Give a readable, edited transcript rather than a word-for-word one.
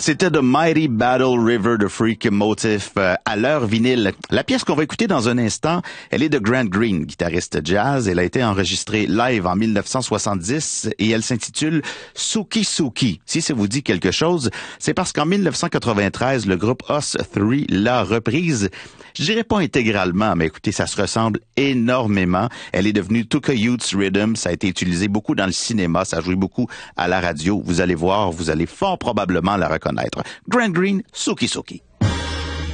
C'était The Mighty Battle River de Freak Motif à l'heure vinyle. La pièce qu'on va écouter dans un instant, elle est de Grant Green, guitariste jazz. Elle a été enregistrée live en 1970 et elle s'intitule Suki Suki. Si ça vous dit quelque chose, c'est parce qu'en 1993, le groupe Us 3 l'a reprise. Je dirais pas intégralement, mais écoutez, ça se ressemble énormément. Elle est devenue Tuka Youth's Rhythm. Ça a été utilisé beaucoup dans le cinéma. Ça a joué beaucoup à la radio. Vous allez voir, vous allez fort probablement la reconnaître. Grant Green, Suki Suki.